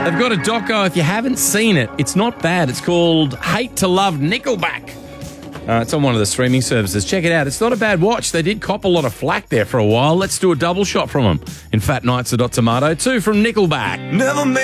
They've got a doco. If you haven't seen it, it's not bad. It's called Hate to Love Nickelback. It's on one of the streaming services. Check it out. It's not a bad watch. They did cop a lot of flack there for a while. Let's do a double shot from them. In Fat Nights are Tomato 2 from Nickelback. Never